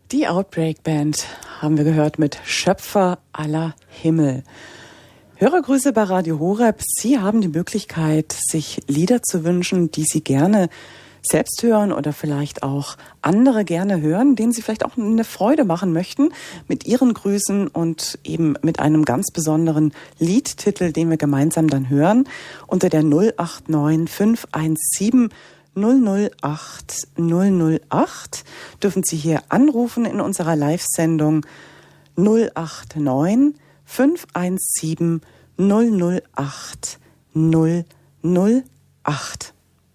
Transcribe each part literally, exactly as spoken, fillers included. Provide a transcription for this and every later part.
Die Outbreak Band haben wir gehört mit Schöpfer aller Himmel. Hörergrüße bei Radio Horeb. Sie haben die Möglichkeit, sich Lieder zu wünschen, die Sie gerne selbst hören oder vielleicht auch andere gerne hören, denen Sie vielleicht auch eine Freude machen möchten mit Ihren Grüßen und eben mit einem ganz besonderen Liedtitel, den wir gemeinsam dann hören. Unter der null acht neun fünf eins sieben null null acht null null acht dürfen Sie hier anrufen in unserer Live-Sendung null acht neun fünf eins sieben null null acht null null acht.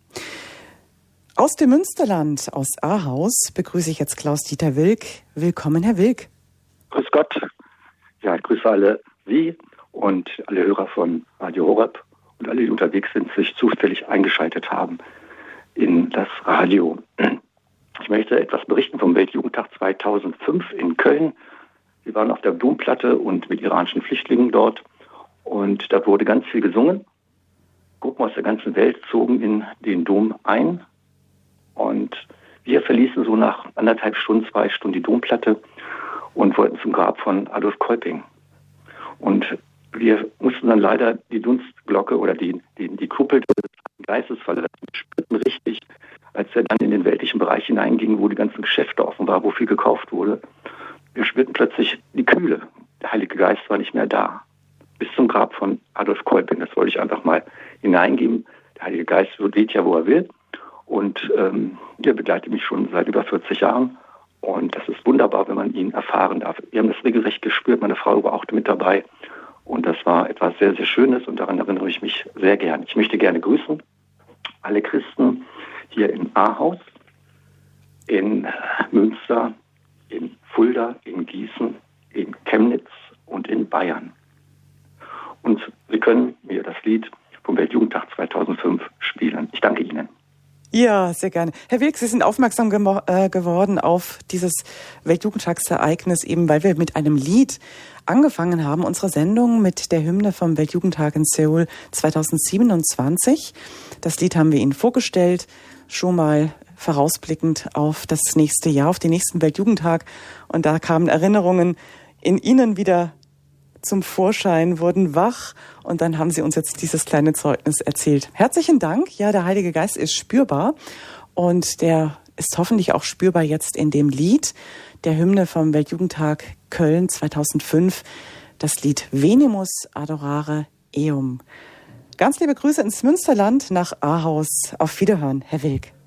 Aus dem Münsterland, aus Ahaus, begrüße ich jetzt Klaus-Dieter Wilk. Willkommen, Herr Wilk. Grüß Gott. Ja, ich grüße alle Sie und alle Hörer von Radio Horeb und alle, die unterwegs sind, sich zufällig eingeschaltet haben in das Radio. Ich möchte etwas berichten vom Weltjugendtag zweitausendfünf in Köln. Wir waren auf der Domplatte und mit iranischen Flüchtlingen dort und da wurde ganz viel gesungen. Gruppen aus der ganzen Welt zogen in den Dom ein und wir verließen so nach anderthalb Stunden, zwei Stunden die Domplatte und wollten zum Grab von Adolf Kolping. Und wir mussten dann leider die Dunstglocke oder die, die, die Kuppel des Geistes verlassen. Wir spürten richtig, als er dann in den weltlichen Bereich hineinging, wo die ganzen Geschäfte offen waren, wo viel gekauft wurde. Wir spürten plötzlich die Kühle. Der Heilige Geist war nicht mehr da. Bis zum Grab von Adolf Kolping. Das wollte ich einfach mal hineingeben. Der Heilige Geist weht ja, wo er will. Und ähm, er begleitet mich schon seit über vierzig Jahren. Und das ist wunderbar, wenn man ihn erfahren darf. Wir haben das regelrecht gespürt. Meine Frau war auch mit dabei. Und das war etwas sehr, sehr Schönes. Und daran erinnere ich mich sehr gern. Ich möchte gerne grüßen alle Christen hier in Ahaus, in Münster, in Fulda, in Gießen, in Chemnitz und in Bayern. Und Sie können mir das Lied vom Weltjugendtag zweitausendfünf spielen. Ich danke Ihnen. Ja, sehr gerne. Herr Wilk, Sie sind aufmerksam gemo- äh, geworden auf dieses Weltjugendtagsereignis, eben weil wir mit einem Lied angefangen haben, unsere Sendung mit der Hymne vom Weltjugendtag in Seoul zweitausendsiebenundzwanzig. Das Lied haben wir Ihnen vorgestellt, schon mal vorausblickend auf das nächste Jahr, auf den nächsten Weltjugendtag. Und da kamen Erinnerungen in Ihnen wieder zum Vorschein, wurden wach und dann haben Sie uns jetzt dieses kleine Zeugnis erzählt. Herzlichen Dank. Ja, der Heilige Geist ist spürbar und der ist hoffentlich auch spürbar jetzt in dem Lied der Hymne vom Weltjugendtag Köln zweitausendfünf, das Lied Venimus Adorare Eum. Ganz liebe Grüße ins Münsterland nach Ahaus. Auf Wiederhören, Herr Wilk.